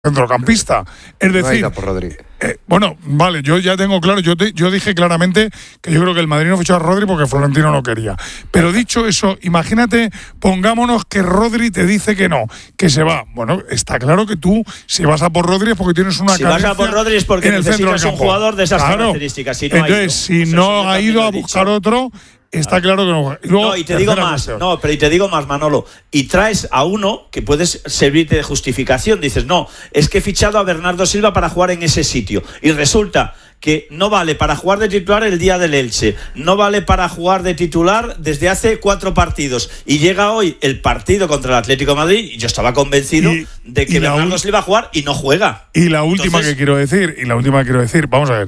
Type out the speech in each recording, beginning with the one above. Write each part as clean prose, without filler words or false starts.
centrocampista. Es decir, no por Rodri. Bueno, vale, yo ya tengo claro, yo dije claramente que yo creo que el Madrid no fichó a Rodri porque Florentino no quería. Pero dicho eso, imagínate, pongámonos que Rodri te dice que no, que se va. Bueno, está claro que tú, si vas a por Rodri es porque tienes una carencia. Si vas a por Rodri es porque necesitas un jugador de esas características. Si no entonces, si no ha ido a buscar otro, está claro que no. Y luego, y te digo más, pero te digo más, Manolo. Y traes a uno que puedes servirte de justificación. Dices, no, es que he fichado a Bernardo Silva para jugar en ese sitio. Y resulta que no vale para jugar de titular el día del Elche. No vale para jugar de titular desde hace 4 partidos. Y llega hoy el partido contra el Atlético de Madrid. Y yo estaba convencido de que Bernardo Silva va a jugar y no juega. Y la última que quiero decir, vamos a ver.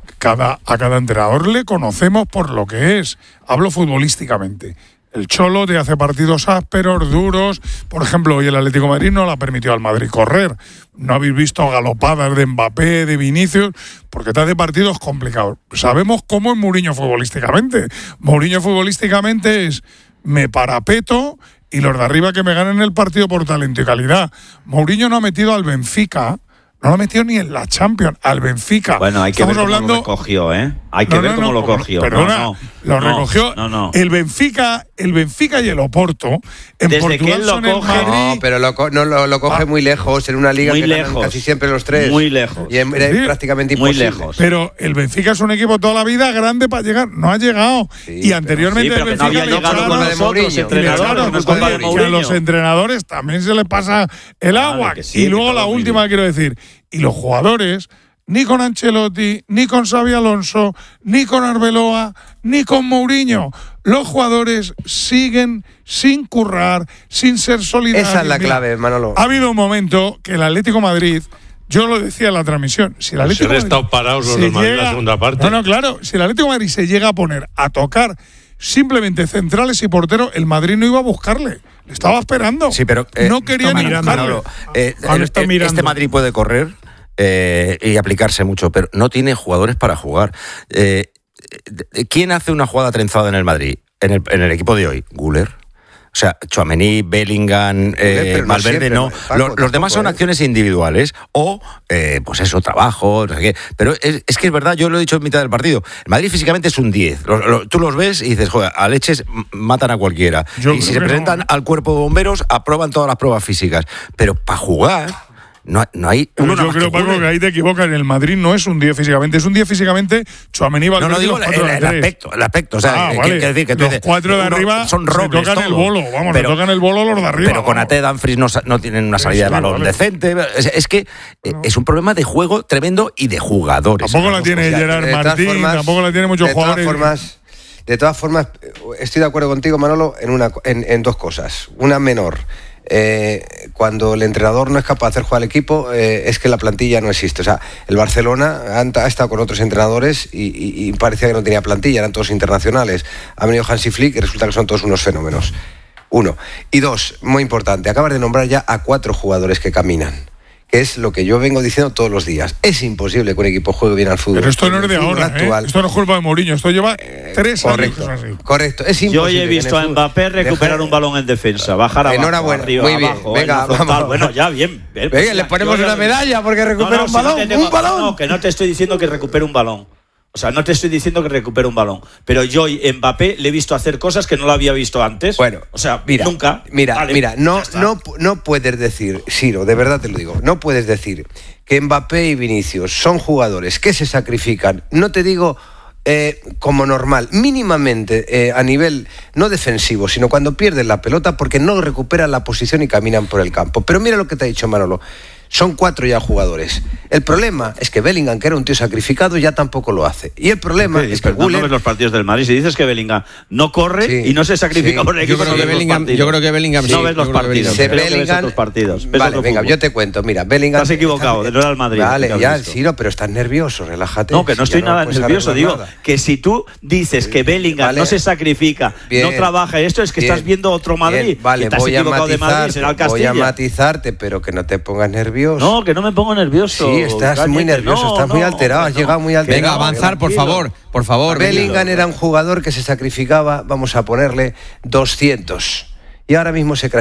A cada entrenador le conocemos por lo que es. Hablo futbolísticamente. El Cholo te hace partidos ásperos, duros. Por ejemplo, hoy el Atlético de Madrid no le ha permitido al Madrid correr. No habéis visto galopadas de Mbappé, de Vinicius, porque te hace partidos complicados. Sabemos cómo es Mourinho futbolísticamente. Mourinho futbolísticamente es me parapeto y los de arriba que me ganen el partido por talento y calidad. Mourinho no ha metido al Benfica. No lo ha metido ni en la Champions, al Benfica. Bueno, hay que ver cómo lo recogió, ¿eh? Hay que ver cómo lo cogió. Perdona, lo recogió. El Benfica y el Oporto. En desde Portugal que él lo son el coge, Madrid. No, pero lo coge muy lejos, en una liga muy que lejos, ganan casi siempre los 3. Muy lejos. Y es prácticamente imposible. Muy lejos. Pero el Benfica es un equipo toda la vida grande para llegar. No ha llegado. Sí, y anteriormente pero el Benfica no había llegado con nosotros, entrenadores. Y a los entrenadores también se les pasa el agua. Sí, y luego la última quiero decir. Y los jugadores, ni con Ancelotti, ni con Xabi Alonso, ni con Arbeloa, ni con Mourinho. Los jugadores siguen sin currar, sin ser solidarios. Esa es la clave, Manolo. Ha habido un momento que el Atlético de Madrid, yo lo decía en la transmisión, si el Atlético de Madrid estado parados los del Madrid en la segunda parte. No, claro, si el Atlético de Madrid se llega a poner a tocar simplemente centrales y porteros, el Madrid no iba a buscarle. Le estaba esperando. Sí, pero no quería ni buscarle. Este Madrid puede correr y aplicarse mucho, pero no tiene jugadores para jugar. ¿Quién hace una jugada trenzada en el Madrid? En el equipo de hoy, Güler. O sea, Tchouaméni, Bellingham, Valverde, no. Los demás son acciones individuales o, pues eso, trabajo, no sé qué. Pero es que es verdad, yo lo he dicho en mitad del partido. El Madrid físicamente es un 10. Tú los ves y dices, joder, a leches matan a cualquiera. Y si se presentan al cuerpo de bomberos, aprueban todas las pruebas físicas. Pero para jugar no hay uno. Yo creo, Paco, que ahí te equivocas. En el Madrid no es un 10 físicamente, es un 10 físicamente. Tchouaméni, Valverde. No digo el aspecto. O sea, vale. quiero decir que los 4 de arriba son robles, se tocan el bolo. Vamos, le tocan el bolo los de arriba. Pero con Ate, Dumfries no tienen una salida de balón decente. Es que es un problema de juego tremendo y de jugadores. Tampoco la tiene Gerard Martín, tampoco la tiene muchos jugadores. De todas formas, estoy de acuerdo contigo, Manolo, en 2 cosas. Una menor. Cuando el entrenador no es capaz de hacer jugar al equipo, es que la plantilla no existe. O sea, el Barcelona ha estado con otros entrenadores y parecía que no tenía plantilla, eran todos internacionales. Ha venido Hansi Flick y resulta que son todos unos fenómenos. 1. Y 2, muy importante, acabas de nombrar ya a 4 jugadores que caminan, que es lo que yo vengo diciendo todos los días. Es imposible que un equipo juegue bien al fútbol. Pero esto no es de ahora, actual. Esto no es culpa de Mourinho, esto lleva 3 años. Correcto, es imposible. Yo hoy he visto a Mbappé recuperar un balón en defensa, bajar abajo, enhorabuena, arriba, muy bien. abajo, venga, vamos. Bueno, ya, bien. Venga, le ponemos una medalla porque recupera un balón. Un balón. No, que no te estoy diciendo que recupere un balón. O sea, no te estoy diciendo que recupere un balón, pero yo hoy Mbappé le he visto hacer cosas que no lo había visto antes. Bueno, o sea, nunca. Mira, no puedes decir, Ciro, de verdad te lo digo, no puedes decir que Mbappé y Vinicius son jugadores que se sacrifican. No te digo como normal, mínimamente a nivel no defensivo, sino cuando pierden la pelota porque no recuperan la posición y caminan por el campo. Pero mira lo que te ha dicho Manolo. Son 4 ya jugadores. El problema es que Bellingham, que era un tío sacrificado, ya tampoco lo hace. Y el problema es que Güler... No ves los partidos del Madrid. Si dices que Bellingham no corre y no se sacrifica por el equipo, yo creo que Bellingham no ves los partidos. Vale, venga, yo te cuento. Mira, Bellingham... Estás equivocado, no era el Madrid. Vale, ya, Ciro, pero estás nervioso, relájate. No, que no estoy nada nervioso. Digo que si tú dices que Bellingham no se sacrifica, no trabaja esto, es que estás viendo otro Madrid. Vale, voy a matizarte, pero que no te pongas nervioso. No, que no me pongo nervioso. Sí, estás muy nervioso, estás muy alterado, has llegado muy alterado. Venga, avanzar, por favor. Bellingham era un jugador que se sacrificaba, vamos a ponerle 200. y ahora mismo se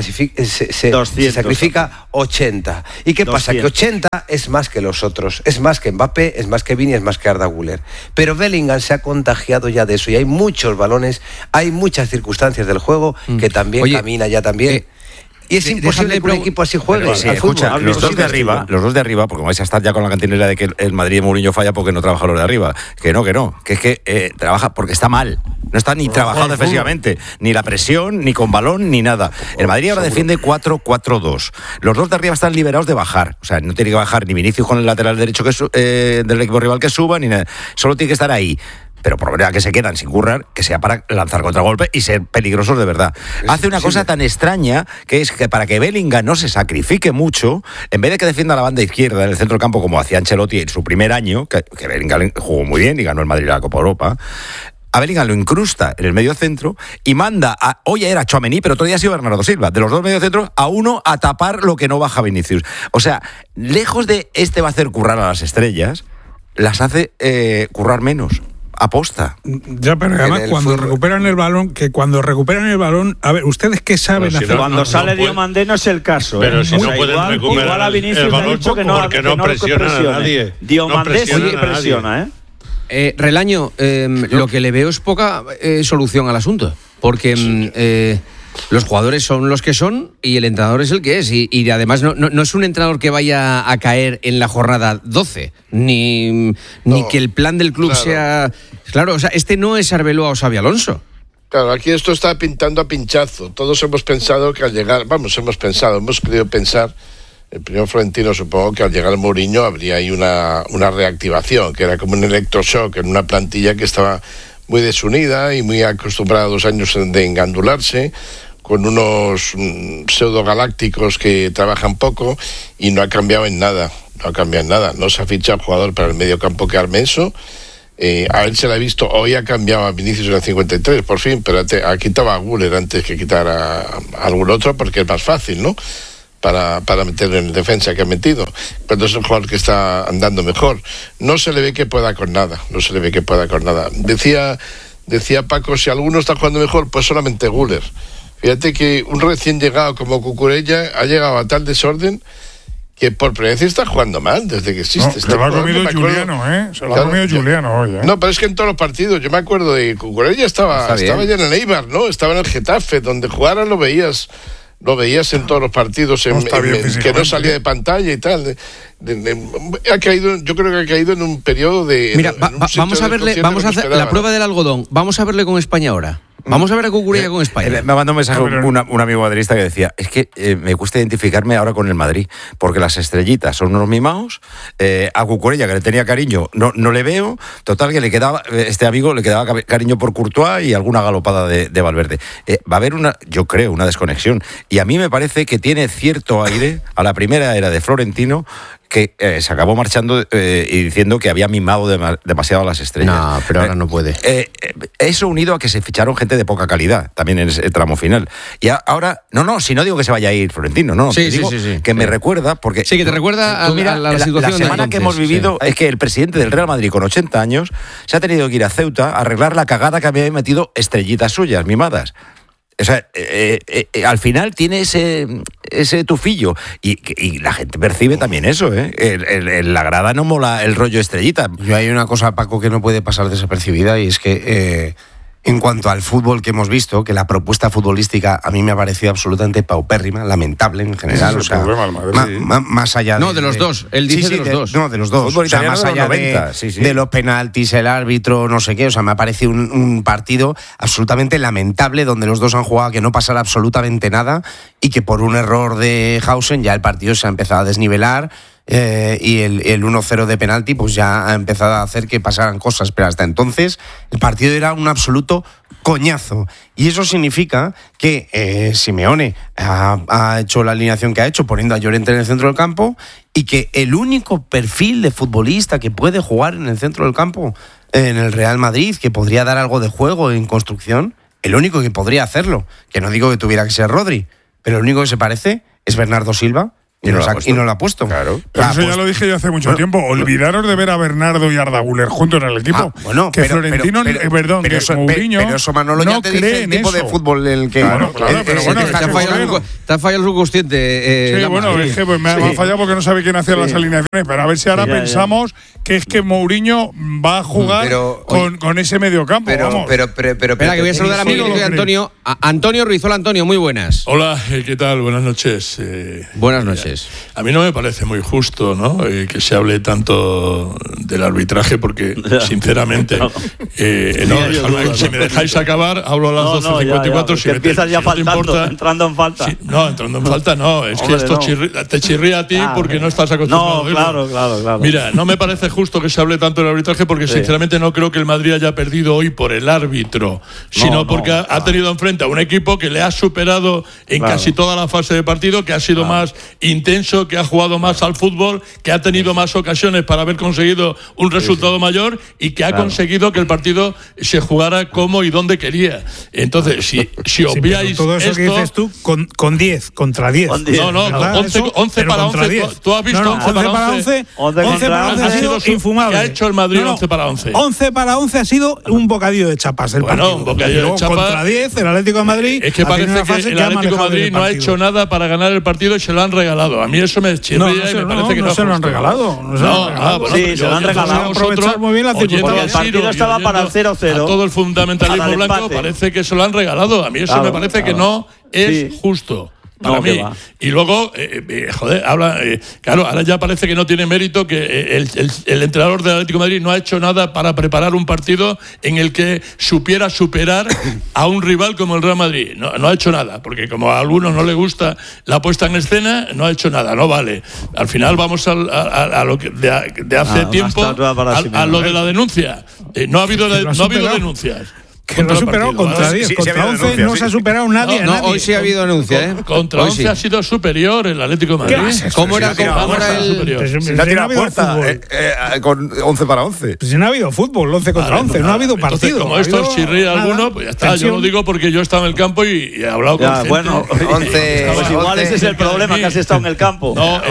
sacrifica 80. ¿Y qué 200. pasa? Que 80 es más que los otros, es más que Mbappé, es más que Vini, es más que Arda Güler. Pero Bellingham se ha contagiado ya de eso y hay muchos balones, hay muchas circunstancias del juego que también camina ya también. Y es imposible que un equipo así juegue. Sí, escucha, los dos de arriba, porque vais a estar ya con la cantinela de que el Madrid de Mourinho falla porque no trabaja los de arriba. Que es que trabaja porque está mal. No está ni trabajado defensivamente, ni la presión, ni con balón, ni nada. El Madrid ahora defiende 4-4-2. Los dos de arriba están liberados de bajar. O sea, no tiene que bajar ni Vinicius con el lateral derecho del equipo rival que suba, ni nada. Solo tiene que estar ahí. Pero por verdad que se quedan sin currar, que sea para lanzar contragolpe y ser peligrosos de verdad. Hace una cosa tan extraña, que es que para que Bellingham no se sacrifique mucho, en vez de que defienda la banda izquierda en el centro del campo como hacía Ancelotti en su primer año, que Bellingham jugó muy bien y ganó el Madrid la Copa Europa, a Bellingham lo incrusta en el medio centro y manda hoy era Tchouaméni, pero todavía ha sido Bernardo Silva, de los dos mediocentros, a uno a tapar lo que no baja Vinicius. O sea, lejos de va a hacer currar a las estrellas, las hace currar menos. Aposta. Ya, pero además cuando recuperan el balón, a ver, ¿ustedes qué saben hacer? Cuando sale Diomandé no es el caso. Pero si no pueden recuperar igual a Vinicius el balón porque no presionan a nadie. Diomandé sí presiona, Relaño, lo que le veo es poca solución al asunto, porque los jugadores son los que son y el entrenador es el que es, y además no es un entrenador que vaya a caer en la jornada 12, ni que el plan del club sea... Claro, o sea, no es Arbeloa o Xabi Alonso. Claro, aquí esto está pintando a pinchazo. Todos hemos pensado que al llegar... hemos querido pensar... El primer Florentino, supongo que al llegar Mourinho habría ahí una reactivación, que era como un electroshock en una plantilla que estaba muy desunida y muy acostumbrada a 2 años de engandularse, con unos pseudogalácticos que trabajan poco, y no ha cambiado en nada. No se ha fichado jugador para el medio campo que Armenso. A él se le ha visto, hoy ha cambiado a Vinicius en el 53, por fin, pero ha quitado a Güler antes que quitar a algún otro, porque es más fácil, ¿no? Para meterlo en defensa que ha metido, pero es un jugador que está andando mejor. No se le ve que pueda con nada. Decía Paco, si alguno está jugando mejor, pues solamente Güler. Fíjate que un recién llegado como Cucurella ha llegado a tal desorden que por primera vez está jugando mal desde que existe. Se lo ha comido Juliano, Se lo ha comido Juliano hoy, No, pero es que en todos los partidos, yo me acuerdo de Cucurella estaba ya en el Eibar, ¿no? Estaba en el Getafe, donde jugara lo veías en todos los partidos, que no salía de pantalla y tal. Ha caído, yo creo que ha caído en un periodo de... Mira, vamos a hacer la prueba del algodón. Vamos a verle con España ahora. Vamos a ver a Cucurella con España. Me mandó un mensaje un amigo madridista que decía, es que me cuesta identificarme ahora con el Madrid, porque las estrellitas son unos mimados, a Cucurella, que le tenía cariño, no le veo, total que le quedaba cariño por Courtois y alguna galopada de Valverde. Va a haber yo creo, una desconexión, y a mí me parece que tiene cierto aire a la primera era de Florentino, que se acabó marchando y diciendo que había mimado demasiado a las estrellas. No, pero ahora no puede. Eso unido a que se ficharon gente de poca calidad, también en ese tramo final. Y ahora, si no digo que se vaya a ir Florentino, sí, que me recuerda, porque... Sí, que te recuerda a la situación. La semana que hemos vivido es que el presidente del Real Madrid, con 80 años, se ha tenido que ir a Ceuta a arreglar la cagada que había metido estrellitas suyas, mimadas. O sea, al final tiene ese tufillo y la gente percibe también eso, En la grada no mola el rollo estrellita. Yo hay una cosa, Paco, que no puede pasar desapercibida, y es que en cuanto al fútbol que hemos visto, que la propuesta futbolística a mí me ha parecido absolutamente paupérrima, lamentable en general. O sea, más allá de... No, de los dos. Él dice de los dos. No, de los dos. O sea, más allá de los penaltis, el árbitro, no sé qué. O sea, me ha parecido un partido absolutamente lamentable, donde los dos han jugado que no pasara absolutamente nada, y que por un error de Hausen ya el partido se ha empezado a desnivelar. Y el 1-0 de penalti pues ya ha empezado a hacer que pasaran cosas, pero hasta entonces el partido era un absoluto coñazo, y eso significa que Simeone ha hecho la alineación que ha hecho, poniendo a Llorente en el centro del campo, y que el único perfil de futbolista que puede jugar en el centro del campo en el Real Madrid, que podría dar algo de juego en construcción, el único que podría hacerlo, que no digo que tuviera que ser Rodri, pero el único que se parece es Bernardo Silva, Y no lo ha puesto. Claro. Pero eso ya lo dije yo hace mucho tiempo. Olvidaros de ver a Bernardo y Arda Güler juntos en el equipo. Que Florentino, perdón, que Mourinho pero eso, Manolo, no ya te dice el tipo de fútbol en el que... Claro, pero bueno, te ha fallado el subconsciente. Sí, bueno, es que me ha fallado porque no sabe quién hacía las alineaciones, pero a ver si ahora pensamos que es que Mourinho va a jugar con ese mediocampo. Espera, que voy a saludar a mi querido Antonio. Antonio Ruizola. Antonio, muy buenas. Hola, ¿qué tal? Buenas noches. Buenas noches. A mí no me parece muy justo, ¿no? Que se hable tanto del arbitraje porque, sinceramente, si me dejáis acabar, hablo a las 12:54. Si empiezas ya faltando, entrando en falta. Entrando en falta no. Es que esto te chirría a ti porque no estás acostumbrado a oírlo. Claro. Mira, no me parece justo que se hable tanto del arbitraje porque, sinceramente, no creo que el Madrid haya perdido hoy por el árbitro, sino porque ha tenido enfrente a un equipo que le ha superado en casi toda la fase de partido, que ha sido más intenso, que ha jugado más al fútbol, que ha tenido más ocasiones para haber conseguido un resultado mayor y que ha conseguido que el partido se jugara como y donde quería. Entonces, si obviáis todo eso esto, que dices tú con 10 contra 10. No, 11 para 11. ¿Tú has visto 11 para 11? 11 para 11 ha sido infumable. ¿Qué ha hecho el Madrid 11 para 11? 11 para 11 ha sido un bocadillo de chapas el partido. Un bocadillo de chapas. Contra 10, el Atlético de Madrid. Es que parece que el Atlético de Madrid no ha hecho nada para ganar el partido y se lo han regalado. A mí eso me chirría y me parece que no se lo han regalado. Sí, se lo han regalado. Aprovechar muy bien la circunstancia. Porque el partido estaba para el 0-0. A todo el fundamentalismo blanco parece que se lo han regalado. A mí eso me parece que no es justo. Para mí. Y luego, claro, ahora ya parece que no tiene mérito que el entrenador del Atlético de Madrid no ha hecho nada para preparar un partido en el que supiera superar a un rival como el Real Madrid. No ha hecho nada, porque como a algunos no le gusta la puesta en escena, no ha hecho nada, no vale. Al final vamos a lo que de hace tiempo, a lo de la denuncia. No ha habido denuncias. Que lo ha superado contra 10, contra 11 no se ha superado nadie. Hoy sí ha habido denuncia, Contra 11 ha sido superior el Atlético de Madrid. ¿Cómo era el...? Se ha tirado a puerta con 11 para 11. Pues no ha habido fútbol, 11 contra 11, no ha habido partido. Como esto os chirría alguno, pues ya está. Yo lo digo porque yo he estado en el campo y he hablado con gente. Bueno, 11. Pues igual ese es el problema, que has estado en el campo. No,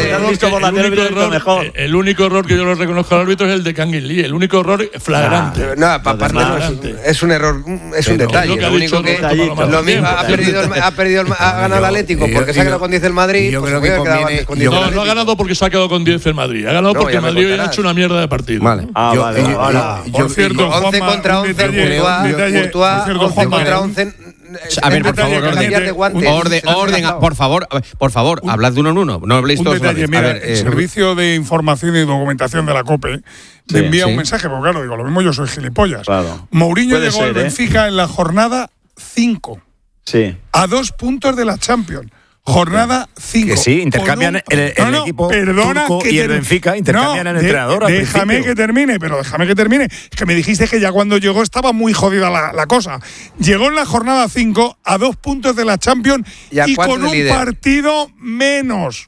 el único error que yo le reconozco al árbitro es el de Kangin Lee. El único error flagrante. No, aparte es un error, es un detalle. Lo único que lo mismo ha ganado el Atlético porque se ha quedado con 10 el Madrid. Yo creo que conviene. No ha ganado porque se ha quedado con 10 el Madrid. Ha ganado porque el Madrid hoy ha hecho una mierda de partido. Vale. Por cierto, 11 contra 11, Courtois, 11 contra 11. A ver, por favor, orden, por favor, hablad de uno en uno. No habléis todos. Mira, el Servicio de Información y Documentación de la COPE te envía un mensaje, porque claro, digo, lo mismo yo soy gilipollas. Claro. Mourinho llegó al Benfica en la jornada 5. Sí. A 2 puntos de la Champions. Jornada 5. Que sí, intercambian el equipo turco y el Benfica, intercambian el entrenador. Déjame que termine. Es que me dijiste que ya cuando llegó estaba muy jodida la cosa. Llegó en la jornada 5 a 2 puntos de la Champions y con un partido menos.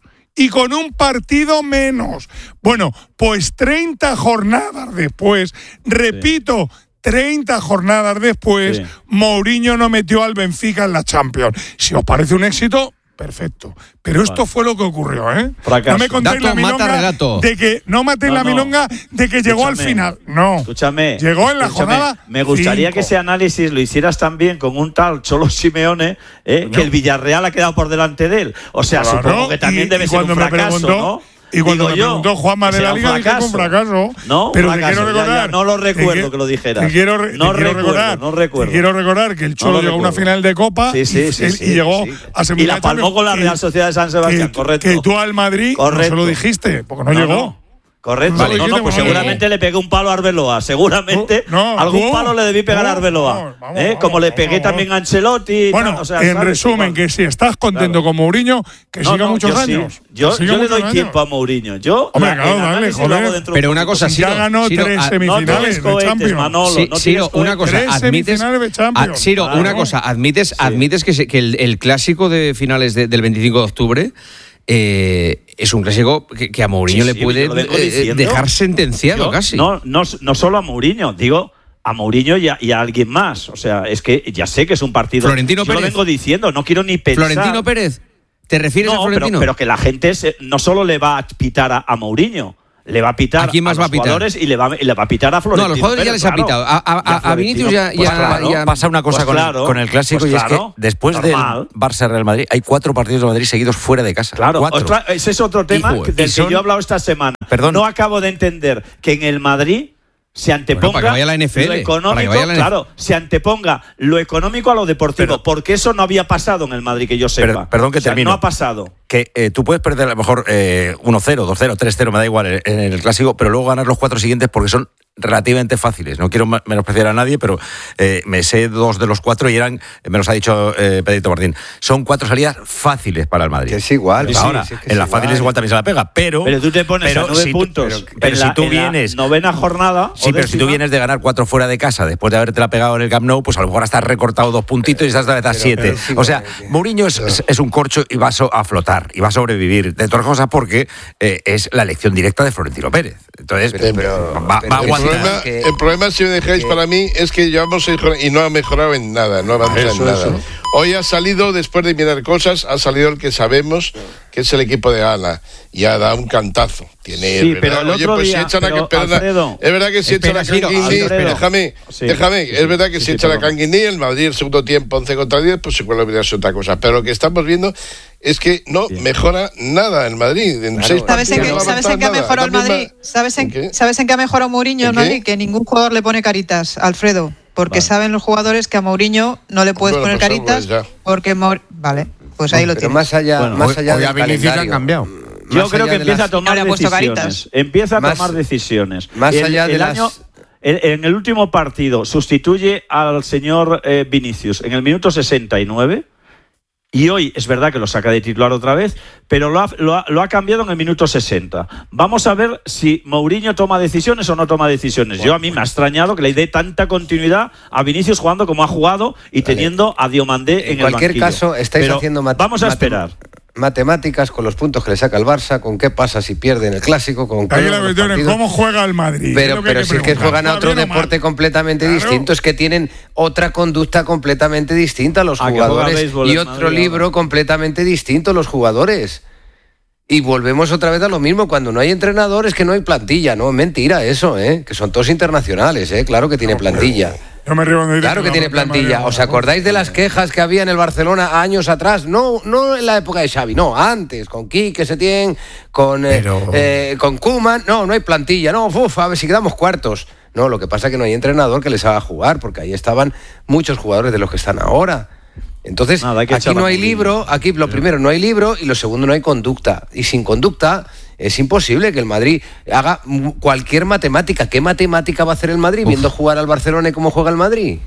Bueno, pues 30 jornadas después, repito, 30 jornadas después, Mourinho no metió al Benfica en la Champions. Si os parece un éxito, perfecto. Pero esto fue lo que ocurrió, ¿eh? Fracaso. No me contéis la milonga de que la milonga de que llegó al final. No. Escúchame. Llegó en la jornada. Me gustaría que ese análisis lo hicieras también con un tal Cholo Simeone, que el Villarreal ha quedado por delante de él. O sea, supongo que también debe ser un fracaso, ¿no? Y cuando me preguntó Juanma de la Liga, dije que un fracaso. No, pero fracaso, quiero recordar. No lo recuerdo que lo dijeras. No recuerdo. Quiero recordar que el Cholo llegó a una final de Copa y llegó a semifinales. Y la palmó con la Real Sociedad de San Sebastián, correcto. Que tú al Madrid no se lo dijiste, porque no llegó. Correcto. Vale, pues seguramente le pegué un palo a Arbeloa. Seguramente algún palo le debí pegar a Arbeloa. Como le pegué también a Ancelotti. Bueno, en resumen, que si estás contento con Mourinho, que siga muchos años. Yo le doy tiempo a Mourinho. Hombre, claro, dale, joder. Pero una cosa, ya ganó 3 semifinales de Champions. Ciro, una cosa, admites. Ciro, una cosa, admites que el clásico de finales del 25 de octubre es un clásico que a Mourinho le puede dejar sentenciado casi. No solo a Mourinho, digo a Mourinho y a alguien más. O sea, es que ya sé que es un partido. Florentino Pérez. Lo vengo diciendo, no quiero ni pensar. Florentino Pérez. ¿Te refieres a Florentino? Pero que la gente no solo le va a pitar a Mourinho, le va a pitar ¿a quién más los jugadores y le va a pitar a Florentino. No, a los jugadores ya les ha pitado. A Vinicius ya pasa una cosa con el clásico y es que después del Barça-Real Madrid hay 4 partidos de Madrid seguidos fuera de casa. Claro, ese es otro tema del que yo he hablado esta semana. No acabo de entender que en el Madrid se anteponga para que vaya la NFL, lo económico, se anteponga lo económico a lo deportivo, porque eso no había pasado en el Madrid, que yo sepa. Perdón que termine. No ha pasado. Que tú puedes perder a lo mejor 1-0, 2-0, 3-0, me da igual en el clásico, pero luego ganar los 4 siguientes porque son relativamente fáciles. No quiero menospreciar a nadie, pero me sé 2 de los 4 y me los ha dicho Pedrito Martín. Son 4 salidas fáciles para el Madrid. Que es igual. Ahora, en las fáciles igual también se la pega, pero tú te pones a 9 puntos. Pero si tú vienes... novena jornada... Sí, pero si tú vienes de ganar 4 fuera de casa después de haberte la pegado en el Camp Nou, pues a lo mejor estás recortado 2 puntitos y estás otra vez a 7. O sea, Mourinho es un corcho y va a flotar y va a sobrevivir. De todas cosas porque es la elección directa de Florentino Pérez. Entonces, va a aguantar. El problema, si me dejáis, para mí, es que llevamos y no ha mejorado en nada, no avanza en nada. Hoy ha salido, después de mirar cosas, ha salido el que sabemos, que es el equipo de Ana, y ha dado un cantazo. Pero el otro día, es verdad que si echan a Canguini, déjame, es verdad que si echan a Canguini, el Madrid el segundo tiempo 11-10, pues igual hubiera sido otra cosa. Pero lo que estamos viendo es que no mejora nada el Madrid. ¿Sabes en qué ha mejorado el Madrid? ¿Sabes en qué ha mejorado Mourinho el Madrid? Que ningún jugador le pone caritas, Alfredo. Porque saben los jugadores que a Mourinho no le puedes poner caritas porque vale, pues ahí lo tienes. Más allá hoy a Vinicius han cambiado. Yo creo que empieza a tomar decisiones. Empieza a tomar decisiones. Más allá de en el último partido sustituye al señor Vinicius en el minuto 69. Y hoy es verdad que lo saca de titular otra vez, pero lo ha cambiado en el minuto 60. Vamos a ver si Mourinho toma decisiones o no toma decisiones. A mí me ha extrañado que le dé tanta continuidad a Vinicius jugando como ha jugado y teniendo a Diomandé en el banquillo. En cualquier caso, estáis haciendo vamos a esperar. Matemáticas con los puntos que le saca el Barça, con qué pasa si pierde en el clásico, con ahí la cuestión es cómo juega el Madrid. Pero si es que juegan a otro deporte completamente distinto, es que tienen otra conducta completamente distinta los jugadores y otro libro completamente distinto los jugadores. Y volvemos otra vez a lo mismo, cuando no hay entrenador es que no hay plantilla, no, es mentira eso, que son todos internacionales, claro que tiene plantilla. Yo me río de claro que tiene plantilla. ¿Os acordáis de las quejas que había en el Barcelona años atrás? No en la época de Xavi, no, antes, con Quique Setién, con Koeman. No hay plantilla. No, a ver si quedamos cuartos. No, lo que pasa es que no hay entrenador que les haga jugar, porque ahí estaban muchos jugadores de los que están ahora. Entonces, aquí no hay libro, aquí lo primero no hay libro y lo segundo no hay conducta. Y sin conducta es imposible que el Madrid haga cualquier matemática. ¿Qué matemática va a hacer el Madrid viendo jugar al Barcelona y cómo juega el Madrid?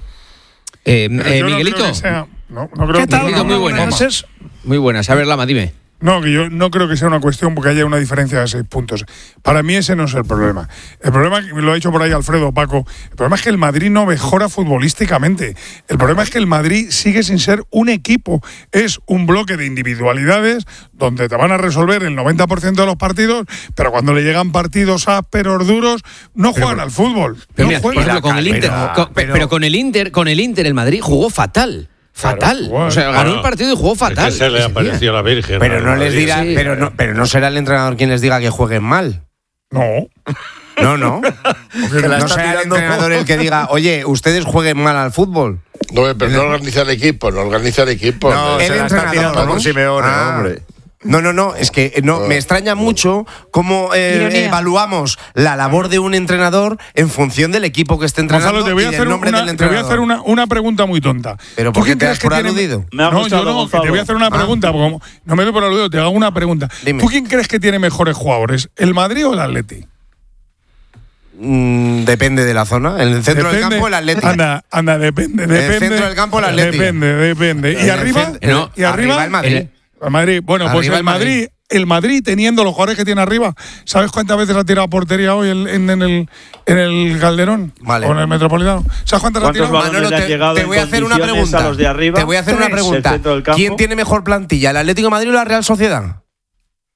Miguelito. ¿Qué tal? Muy buenas. Muy buenas. A ver, Lama, dime. No, que yo no creo que sea una cuestión porque haya una diferencia de 6 puntos. Para mí ese no es el problema. El problema, lo ha dicho por ahí Alfredo, Paco, el problema es que el Madrid no mejora futbolísticamente. El problema es que el Madrid sigue sin ser un equipo. Es un bloque de individualidades donde te van a resolver el 90% de los partidos, pero cuando le llegan partidos ásperos, duros, no juegan al fútbol. Pero mira, por ejemplo, con el Inter, pero con el Inter el Madrid jugó fatal. Fatal. O sea, ganó el partido y jugó fatal. Es que se le apareció la Virgen. Pero no les dirá, pero no será el entrenador quien les diga que jueguen mal. No. No será el entrenador el que diga, oye, ustedes jueguen mal al fútbol. No, pero no organiza el equipo. No, el se está tirando por Simeone, hombre. No, es que me extraña mucho cómo evaluamos la labor de un entrenador en función del equipo que esté entrenando. Gonzalo, te voy a hacer una pregunta muy tonta. ¿Pero por qué te das por aludido? No, yo no, te voy a hacer una pregunta. Porque no me doy por aludido, te hago una pregunta. Dime. ¿Tú quién crees que tiene mejores jugadores, el Madrid o el Atleti? Depende de la zona. En el centro del campo, el Atlético. Anda, depende. En el centro del campo, el Atlético. Depende. ¿Y arriba? ¿Y arriba el Madrid? El Madrid. Bueno, pues el Madrid teniendo los jugadores que tiene arriba, ¿sabes cuántas veces ha tirado portería hoy en el Calderón? Vale. O en el Metropolitano. ¿Sabes cuántas ha tirado? Manolo, te voy a hacer una pregunta. ¿Quién tiene mejor plantilla, el Atlético de Madrid o la Real Sociedad?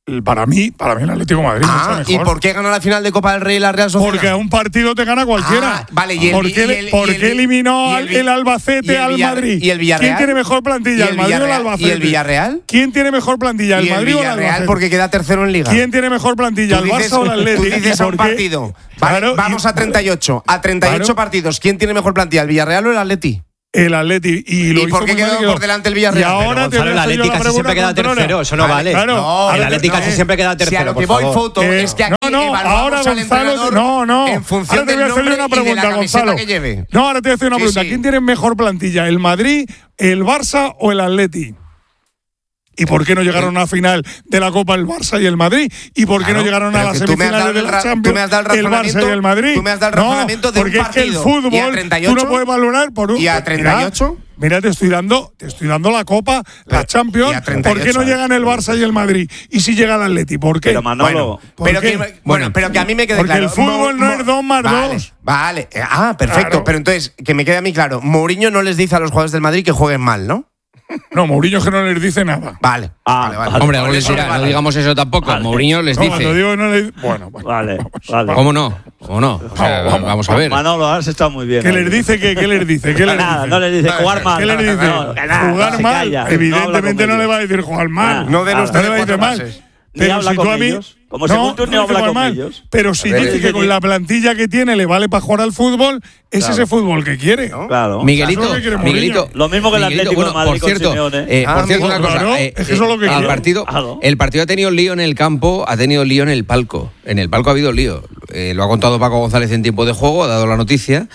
Para mí el Atlético de Madrid mucho mejor. ¿Y por qué ganó la final de Copa del Rey y la Real Sociedad? Porque a un partido te gana cualquiera. Vale, ¿Por qué eliminó el Albacete al Madrid? ¿Y el Villarreal? ¿Quién tiene mejor plantilla, el Madrid o el Albacete? ¿Y el Villarreal? ¿Quién tiene mejor plantilla, el Madrid o el Albacete? Porque queda tercero en Liga. ¿Quién tiene mejor plantilla, el Barça o el Atlético? Tú dices a un partido. Vale, claro, vamos a 38. A 38 partidos. ¿Quién tiene mejor plantilla, el Villarreal o el Atleti? El Atleti. ¿Y por qué quedó por delante el Villarreal? Y ahora pero, el Atleti casi siempre queda tercero, eso no vale. Claro, no, el Atleti casi siempre queda tercero. Si a lo que voy, Foto, es que aquí ahora Gonzalo, en función ahora te voy a hacerle una pregunta, Gonzalo. No, ahora te voy a hacer una pregunta. ¿Quién tiene mejor plantilla, el Madrid, el Barça o el Atleti? ¿Y por qué no llegaron a la final de la Copa el Barça y el Madrid? ¿Y por qué no llegaron a las semifinales de la Champions el Barça y el Madrid? Tú me has dado el razonamiento de un partido. Porque es que el fútbol tú no puedes valorar por un... ¿Y a 38? Mira, te estoy dando la Copa, la Champions. ¿Por qué no llegan el Barça y el Madrid? Y si llega el Atleti, ¿por qué? Pero Manolo, pero que a mí me quede claro. Porque el fútbol no es 2 más 2. Vale, perfecto. Claro. Pero entonces, que me quede a mí claro, Mourinho no les dice a los jugadores del Madrid que jueguen mal, ¿no? No, Mourinho que no les dice nada. Vale. Hombre, algo les dirá, no digamos eso tampoco. Vale. Mourinho les dice. Cuando digo no le... Bueno, vale. ¿Cómo no? O sea, vamos a ver. Manolo, has estado muy bien. ¿Qué les dice? ¿Qué les dice? Nada, no les dice jugar mal. ¿Qué les dice? Jugar mal. Evidentemente no le va a decir jugar mal. No de los no le va a decir mal. Pero si tú a mí... Como según tú no habla con ellos. Pero si dice que con la plantilla que tiene le vale para jugar al fútbol, es ese fútbol que quiere. Claro. Miguelito, lo mismo que el Atlético de Madrid. Por cierto, una cosa. Es que eso es lo que el partido ha tenido lío en el campo, ha tenido lío en el palco. En el palco ha habido lío. Lo ha contado Paco González en tiempo de juego, ha dado la noticia.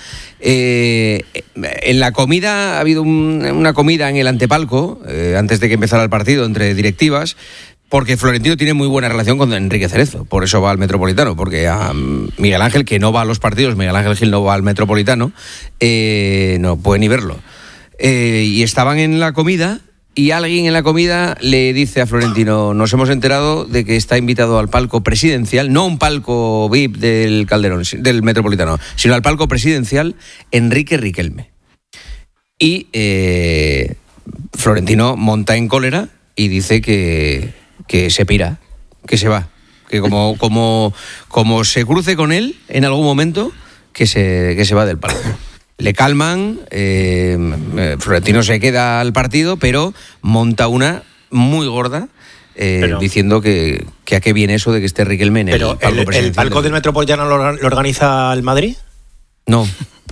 En la comida ha habido una comida en el antepalco, antes de que empezara el partido, entre directivas. Porque Florentino tiene muy buena relación con Enrique Cerezo, por eso va al Metropolitano, porque a Miguel Ángel, que no va a los partidos, Miguel Ángel Gil no va al Metropolitano, no puede ni verlo. Y estaban en la comida y alguien en la comida le dice a Florentino, nos hemos enterado de que está invitado al palco presidencial, no un palco VIP del Calderón, del Metropolitano, sino al palco presidencial Enrique Riquelme. Y Florentino monta en cólera y dice que se pira, que se va, que como se cruce con él en algún momento, que se va del palco. Le calman, Florentino se queda al partido, pero monta una muy gorda, diciendo que a qué viene eso de que esté Riquelme en el palco presidencial. ¿El palco del Metropolitano lo organiza el Madrid? No.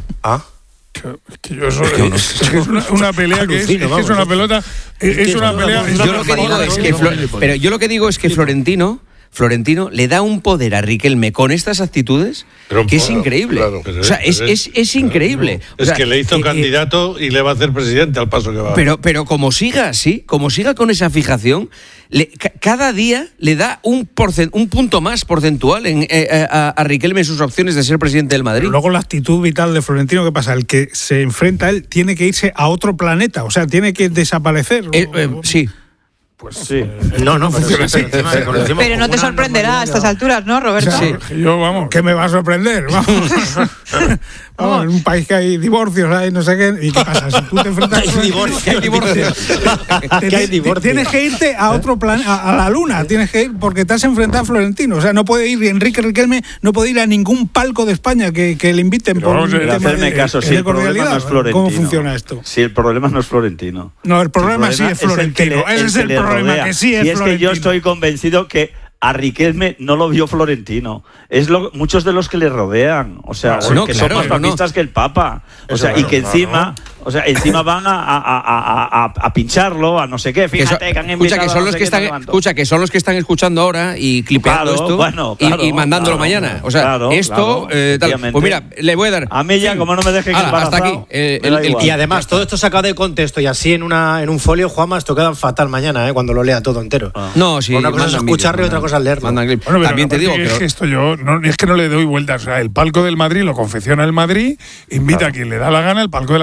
Es una pelea que es una pelota. Es una pelea. Yo lo que digo es que Florentino le da un poder a Riquelme con estas actitudes que es increíble. O sea, es increíble. Es que le hizo candidato y le va a hacer presidente al paso que va. Pero como siga así, como siga con esa fijación, cada día le da un punto más porcentual a Riquelme en sus opciones de ser presidente del Madrid. Pero luego la actitud vital de Florentino, ¿qué pasa? El que se enfrenta a él tiene que irse a otro planeta, o sea, tiene que desaparecer. Sí. Pues sí. No funciona así. Pero no te sorprenderá a estas alturas, ¿no, Roberto? Sí. Yo, vamos, ¿qué me va a sorprender? Vamos, en un país que hay divorcios, hay no sé qué. ¿Y qué pasa? Si tú te enfrentas hay divorcios. Tienes que irte a otro planeta, a la luna. Tienes que ir porque te has enfrentado a Florentino. O sea, no puede ir Enrique Riquelme, no puede ir a ningún palco de España que le inviten. Pero por hacerme caso, si el problema no es Florentino. ¿Cómo funciona esto? Si el problema no es Florentino. No, el problema sí es Florentino. Ese es el problema, que sí es Florentino. Y es que yo estoy convencido que a Riquelme no lo vio Florentino. Es muchos de los que le rodean. O sea, que son más papistas que el Papa. O sea, y que encima van a pincharlo, a no sé qué. Fíjate que han invitado. Escucha, que son los que están escuchando ahora y clipeando esto y mandándolo mañana. O sea, esto. Pues mira, le voy a dar. A mí ya, como no me deje que hasta aquí. Y además, todo esto sacado de contexto y así en un folio, Juanma, esto queda fatal mañana, cuando lo lea todo entero. No, sí. Una cosa es escucharlo y otra cosa es leerlo. También te digo que esto es que no le doy vueltas. O sea, el palco del Madrid lo confecciona el Madrid, invita a quien le da la gana, el palco del Atlético lo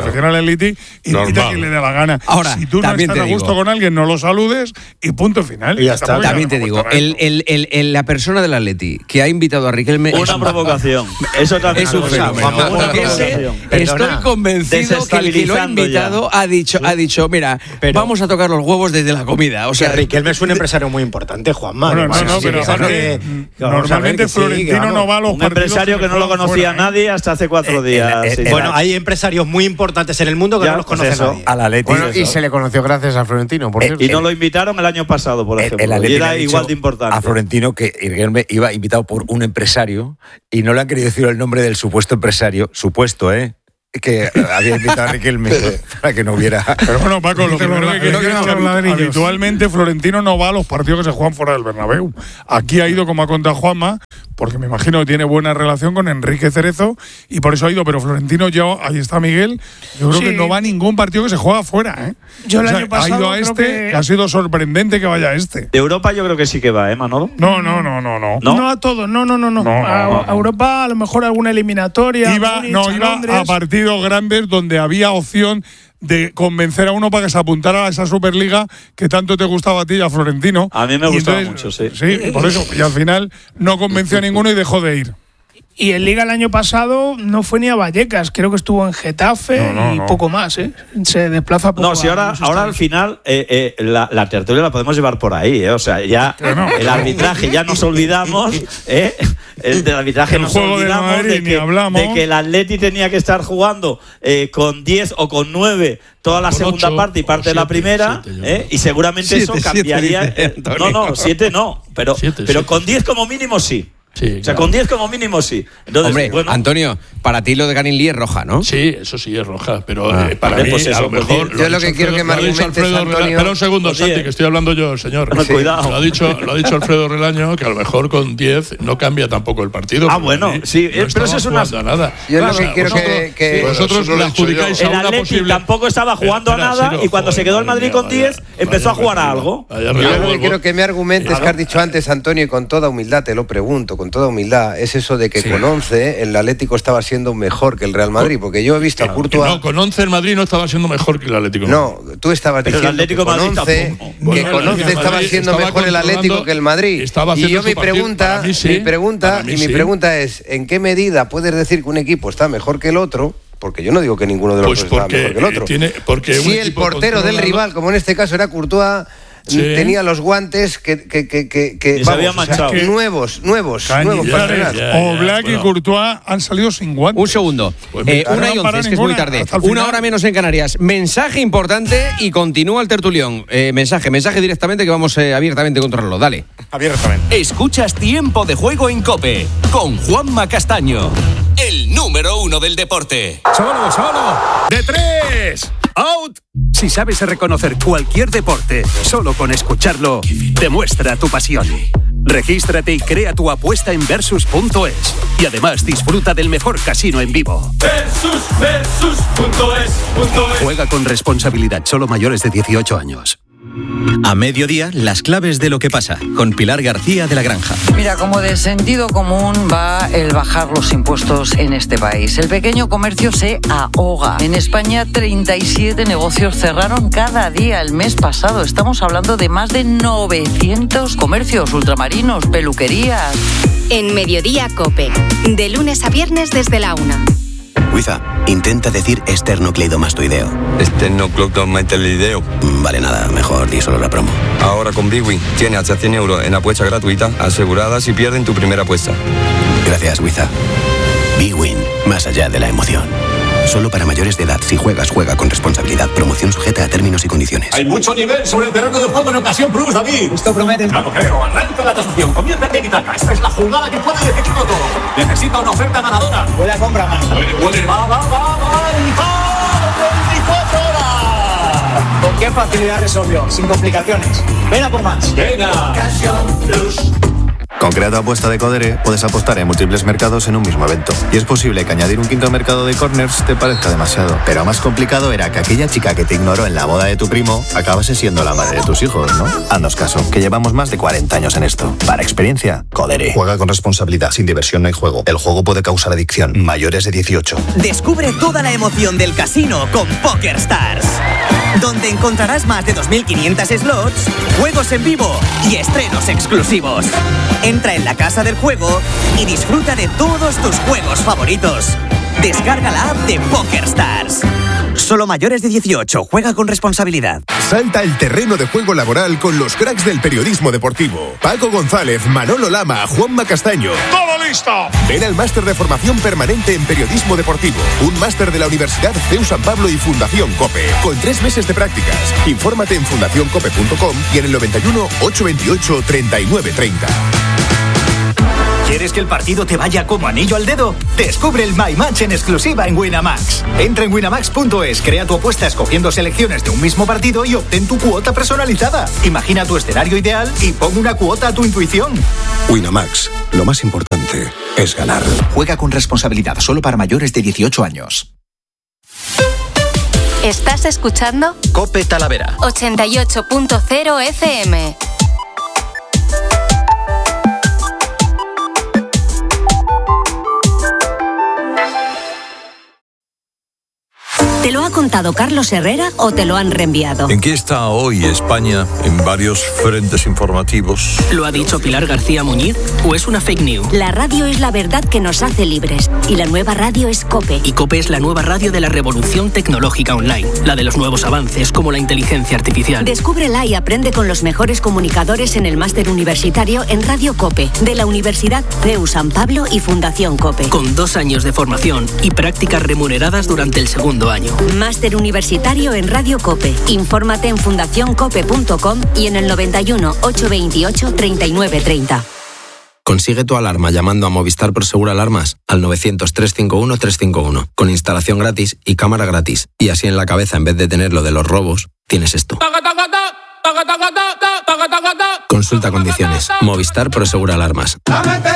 selecciona el Atleti y invita a quien le dé la gana. Ahora, si tú no estás a gusto con alguien, no lo saludes y punto final. Y ya está. También te digo, la persona del Atleti que ha invitado a Riquelme... Una provocación. Eso también es un fenómeno. Estoy convencido que el que lo ha invitado ha dicho, mira, vamos a tocar los huevos desde la comida. O sea, Riquelme es un empresario muy importante, Juanma. Bueno, pero normalmente Florentino no va a los partidos. Un empresario que no lo conocía nadie hasta hace 4 días. Bueno, hay empresarios muy importantes en el mundo que no los conoce nadie. Al Atleti. Bueno, y se le conoció gracias a Florentino, por cierto. Y no lo invitaron el año pasado, por ejemplo. Y era igual de importante. A Florentino que Riquelme iba invitado por un empresario y no le han querido decir el nombre del supuesto empresario, que había invitado a Riquelme para que no hubiera. Pero bueno, Paco, lo primero que quiero es que habitualmente Florentino no va a los partidos que se juegan fuera del Bernabéu. Aquí ha ido, como ha contado Juanma, porque me imagino que tiene buena relación con Enrique Cerezo y por eso ha ido. Pero Florentino, ahí está Miguel, yo creo que no va a ningún partido que se juega fuera. Yo el año pasado ha ido a que ha sido sorprendente que vaya a este. De Europa yo creo que sí que va, Manolo. No. No a todos, no. A Europa a lo mejor alguna eliminatoria. Iba a partidos grandes donde había opción de convencer a uno para que se apuntara a esa Superliga que tanto te gustaba a ti y a Florentino. A mí me gustaba mucho, sí. Sí, por eso. Y al final no convenció a ninguno y dejó de ir. Y en Liga el año pasado no fue ni a Vallecas, creo que estuvo en Getafe y poco más, Se desplaza poco. No, si ahora al final la tertulia la podemos llevar por ahí, O sea, ya el arbitraje ya nos olvidamos, El del arbitraje nos olvidamos de que el Atleti tenía que estar jugando con 10 o con 9 toda la segunda parte y parte de la primera, y seguramente eso cambiaría. 7 no, pero con 10 como mínimo sí. Sí, o sea, con 10 como mínimo sí. Entonces, hombre, bueno, Antonio, para ti lo de Ganin Lee es roja, ¿no? Sí, eso sí es roja, pero para mí pues a lo mejor... Yo lo que quiero que me argumentes, Antonio... Espera un segundo, Santi, que estoy hablando yo, señor. Cuidado. Lo ha dicho Alfredo Relaño, que a lo mejor con 10 no cambia tampoco el partido. Bueno, sí, pero eso es una... Nada. Yo lo que quiero que... Vosotros le adjudicáis a una posible... tampoco estaba jugando a nada y cuando se quedó el Madrid con 10 empezó a jugar a algo. Yo lo que quiero que me argumentes, que has dicho antes, Antonio, y con toda humildad, te lo pregunto, con toda humildad, es eso de que con 11 el Atlético estaba siendo mejor que el Real Madrid, porque yo he visto a Courtois... No, con 11 el Madrid no estaba siendo mejor que el Atlético. No, tú estabas diciendo que con 11 estaba siendo mejor el Atlético que el Madrid. Y yo mi pregunta es, ¿en qué medida puedes decir que un equipo está mejor que el otro? Porque yo no digo que ninguno de los dos está mejor que el otro. Si el portero del rival, como en este caso era Courtois, tenía los guantes que se habían manchado. Nuevos para entrenar. Black y Courtois han salido sin guantes. Un segundo. 1:11, es que es muy tarde. 1 hora menos en Canarias. Mensaje importante y continúa el tertulión. Mensaje directamente que vamos abiertamente a controlarlo. Dale. Abiertamente. Escuchas Tiempo de Juego en COPE con Juanma Castaño, el número 1 del deporte. Solo. De 3. Out. Si sabes reconocer cualquier deporte solo con escucharlo, demuestra tu pasión. Regístrate y crea tu apuesta en Versus.es. Y además disfruta del mejor casino en vivo. Versus.es. Juega con responsabilidad, solo mayores de 18 años. A mediodía, las claves de lo que pasa, con Pilar García de la Granja. Mira, como de sentido común va el bajar los impuestos en este país. El pequeño comercio se ahoga. En España, 37 negocios cerraron cada día el mes pasado. Estamos hablando de más de 900 comercios, ultramarinos, peluquerías. En Mediodía COPE, de lunes a viernes desde la 1. Wiza, intenta decir esternocleidomastoideo. Esternocleidomastoideo. Vale, nada, mejor di solo la promo. Ahora con BWIN tienes hasta 100 euros en apuesta gratuita asegurada si pierden tu primera apuesta. Gracias, Wiza. BWIN, más allá de la emoción. Solo para mayores de edad. Si juegas, juega con responsabilidad. Promoción sujeta a términos y condiciones. Hay mucho nivel sobre el terreno de juego en Ocasión Plus, David. Esto promete. Ya lo creo. Arranca la transacción. Comienza el tiki-taka. Esta es la jugada que puede decidirlo todo. Necesita una oferta ganadora. Buena compra, más. Va. 24 horas. ¿Con qué facilidad resolvió? Sin complicaciones. Ven a por más. Venga. Ocasión Plus. Con Crea tu apuesta de Codere puedes apostar en múltiples mercados en un mismo evento. Y es posible que añadir un quinto mercado de corners te parezca demasiado. Pero más complicado era que aquella chica que te ignoró en la boda de tu primo acabase siendo la madre de tus hijos, ¿no? Haznos caso, que llevamos más de 40 años en esto. Para experiencia, Codere. Juega con responsabilidad. Sin diversión no hay juego. El juego puede causar adicción. Mayores de 18. Descubre toda la emoción del casino con PokerStars, donde encontrarás más de 2.500 slots, juegos en vivo y estrenos exclusivos. Entra en la casa del juego y disfruta de todos tus juegos favoritos. Descarga la app de PokerStars. Solo mayores de 18. Juega con responsabilidad. Salta al terreno de juego laboral con los cracks del periodismo deportivo. Paco González, Manolo Lama, Juanma Castaño. ¡Todo listo! Ven al máster de formación permanente en periodismo deportivo. Un máster de la Universidad CEU San Pablo y Fundación COPE. Con 3 meses de prácticas. Infórmate en fundacioncope.com y en el 91 828 3930. ¿Quieres que el partido te vaya como anillo al dedo? Descubre el My Match en exclusiva en Winamax. Entra en winamax.es, crea tu apuesta escogiendo selecciones de un mismo partido y obtén tu cuota personalizada. Imagina tu escenario ideal y pon una cuota a tu intuición. Winamax, lo más importante es ganar. Juega con responsabilidad, solo para mayores de 18 años. ¿Estás escuchando? COPE Talavera 88.0 FM. ¿Te lo ha contado Carlos Herrera o te lo han reenviado? ¿En qué está hoy España en varios frentes informativos? ¿Lo ha dicho Pilar García Muñiz o es una fake news? La radio es la verdad que nos hace libres y la nueva radio es COPE. Y COPE es la nueva radio de la revolución tecnológica online, la de los nuevos avances como la inteligencia artificial. Descúbrela y aprende con los mejores comunicadores en el máster universitario en Radio COPE de la Universidad CEU San Pablo y Fundación COPE. Con 2 años de formación y prácticas remuneradas durante el segundo año. Máster universitario en Radio COPE. Infórmate en fundacioncope.com y en el 91 828 3930. Consigue tu alarma llamando a Movistar Prosegur Alarmas al 900-351-351 con instalación gratis y cámara gratis. Y así en la cabeza, en vez de tener lo de los robos, tienes esto. Consulta condiciones. Movistar Prosegur Alarmas.